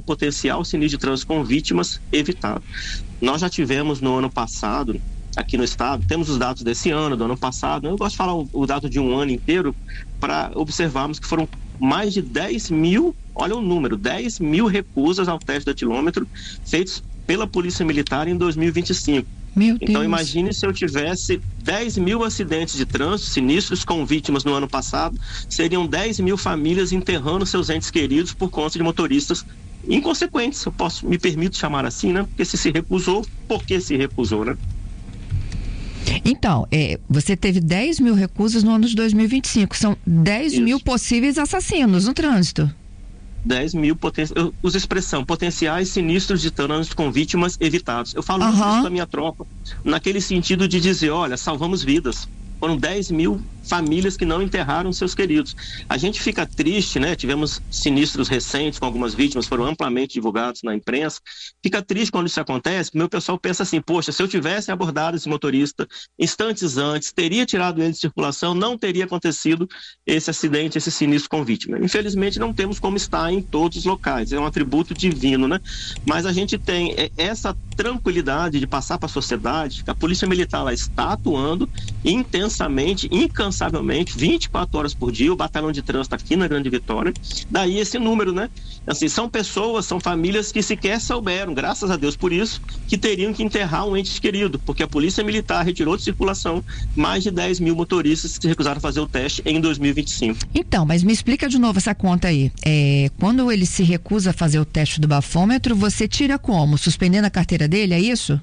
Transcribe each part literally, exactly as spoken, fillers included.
potencial sinistro de trânsito com vítimas evitado. Nós já tivemos no ano passado, aqui no estado, temos os dados desse ano, do ano passado, eu gosto de falar o, o dado de um ano inteiro para observarmos que foram mais de dez mil, olha o número, dez mil recusas ao teste de etilômetro feitos pela Polícia Militar em dois mil e vinte e cinco. Meu então Deus. Imagine se eu tivesse dez mil acidentes de trânsito sinistros com vítimas no ano passado, seriam dez mil famílias enterrando seus entes queridos por conta de motoristas inconsequentes, eu posso, me permito chamar assim, né? Porque se se recusou, por que se recusou, né? Então, é, você teve dez mil recusas no ano de dois mil e vinte e cinco, são dez mil possíveis assassinos no trânsito. dez mil, poten... eu uso a expressão, potenciais sinistros de trânsito com vítimas evitados. Eu falo uhum. isso com a minha tropa, naquele sentido de dizer, olha, salvamos vidas. Foram dez mil famílias que não enterraram seus queridos. A gente fica triste, né? Tivemos sinistros recentes com algumas vítimas, foram amplamente divulgados na imprensa. Fica triste quando isso acontece, porque o meu pessoal pensa assim, poxa, se eu tivesse abordado esse motorista instantes antes, teria tirado ele de circulação, não teria acontecido esse acidente, esse sinistro com vítima. Infelizmente não temos como estar em todos os locais, é um atributo divino, né? Mas a gente tem essa tranquilidade de passar para a sociedade, que a Polícia Militar lá está atuando intensamente, incansavelmente, vinte e quatro horas por dia, o batalhão de trânsito aqui na Grande Vitória, daí esse número, né? Assim, são pessoas, são famílias que sequer souberam, graças a Deus por isso, que teriam que enterrar um ente querido, porque a Polícia Militar retirou de circulação mais de dez mil motoristas que se recusaram a fazer o teste em dois mil e vinte e cinco. Então, mas me explica de novo essa conta aí. É, quando ele se recusa a fazer o teste do bafômetro, você tira como? Suspendendo a carteira dele, é isso?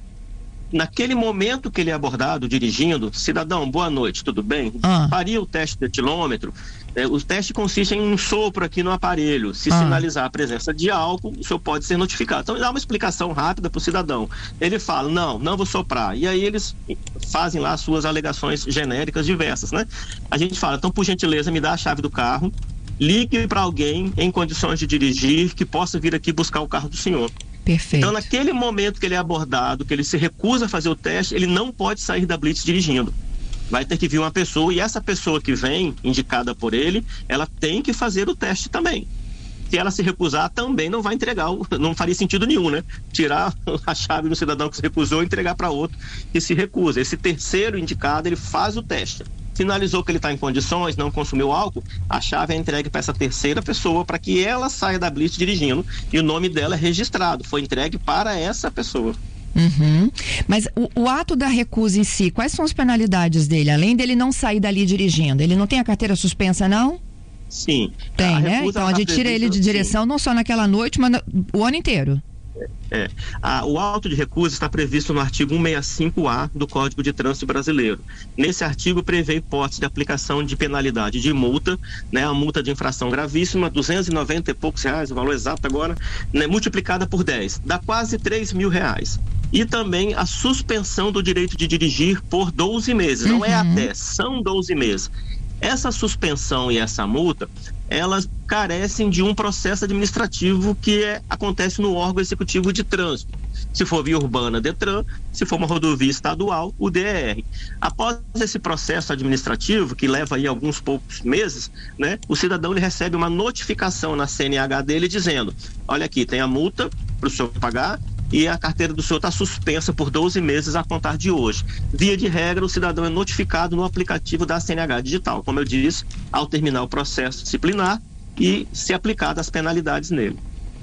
Naquele momento que ele é abordado, dirigindo, cidadão, boa noite, tudo bem? Ah. Faria o teste de etilômetro. É, o teste consiste em um sopro aqui no aparelho. Se ah. sinalizar a presença de álcool, o senhor pode ser notificado. Então, ele dá uma explicação rápida para o cidadão. Ele fala, não, não vou soprar. E aí eles fazem lá as suas alegações genéricas diversas, né? A gente fala, então, por gentileza, me dá a chave do carro, ligue para alguém em condições de dirigir que possa vir aqui buscar o carro do senhor. Perfeito. Então, naquele momento que ele é abordado, que ele se recusa a fazer o teste, ele não pode sair da blitz dirigindo. Vai ter que vir uma pessoa, e essa pessoa que vem, indicada por ele, ela tem que fazer o teste também. Se ela se recusar, também não vai entregar, o, não faria sentido nenhum, né? Tirar a chave do cidadão que se recusou e entregar para outro que se recusa. Esse terceiro indicado, ele faz o teste. Sinalizou que ele está em condições, não consumiu álcool, a chave é entregue para essa terceira pessoa para que ela saia da blitz dirigindo e o nome dela é registrado, foi entregue para essa pessoa. Uhum. Mas o, o ato da recusa em si, quais são as penalidades dele? Além dele não sair dali dirigindo, ele não tem a carteira suspensa, não? Sim. Tem, né? Então a gente tira ele de direção, sim, não só naquela noite, mas no, o ano inteiro. É. Ah, o auto de recusa está previsto no artigo cento e sessenta e cinco A do Código de Trânsito Brasileiro. Nesse artigo prevê hipótese de aplicação de penalidade de multa, né, a multa de infração gravíssima, duzentos e noventa e poucos reais, o valor exato agora, né, multiplicada por dez, dá quase três mil reais. E também a suspensão do direito de dirigir por doze meses, uhum. Não é até, são doze meses. Essa suspensão e essa multa, elas carecem de um processo administrativo que é, acontece no órgão executivo de trânsito. Se for via urbana, Detran, se for uma rodovia estadual, o D E R. Após esse processo administrativo, que leva aí alguns poucos meses, né, o cidadão ele recebe uma notificação na C N H dele dizendo, olha aqui, tem a multa para o senhor pagar, e a carteira do senhor está suspensa por doze meses a contar de hoje. Via de regra, o cidadão é notificado no aplicativo da C N H Digital, como eu disse, ao terminar o processo disciplinar e ser aplicadas as penalidades nele.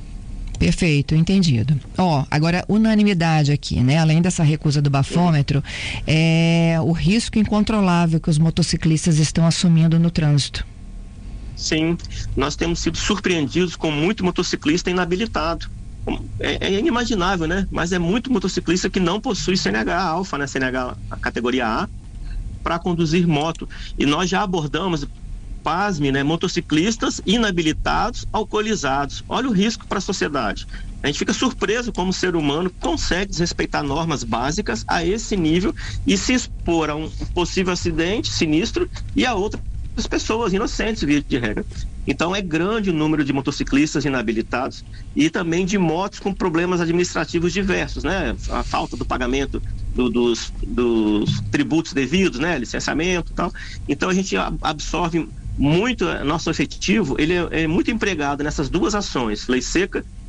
Perfeito, entendido. Ó, agora, unanimidade aqui, né? Além dessa recusa do bafômetro, é o risco incontrolável que os motociclistas estão assumindo no trânsito. Sim, nós temos sido surpreendidos com muito motociclista inabilitado. É, é inimaginável, né? Mas é muito motociclista que não possui C N H alfa, né? C N H a categoria A, para conduzir moto. E nós já abordamos, pasme, né? Motociclistas inabilitados, alcoolizados. Olha o risco para a sociedade. A gente fica surpreso como o ser humano consegue desrespeitar normas básicas a esse nível e se expor a um possível acidente sinistro e a outras pessoas inocentes, via de regra. Então é grande o número de motociclistas inabilitados e também de motos com problemas administrativos diversos, né? A falta do pagamento do, dos, dos tributos devidos, né? Licenciamento e tal. Então a gente absorve muito, nosso efetivo, ele é, é muito empregado nessas duas ações, lei seca